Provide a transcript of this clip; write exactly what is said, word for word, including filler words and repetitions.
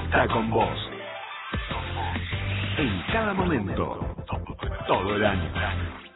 está con vos. En cada momento, todo el año.